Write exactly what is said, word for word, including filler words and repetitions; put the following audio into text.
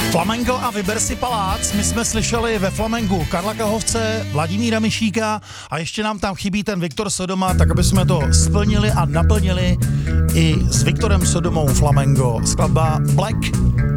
Flamengo a Vyber si palác. My jsme slyšeli ve Flamengu Karla Kahovce, Vladimíra Mišíka a ještě nám tam chybí ten Viktor Sodoma, tak aby jsme to splnili a naplnili i s Viktorem Sodomou Flamengo. Skladba Black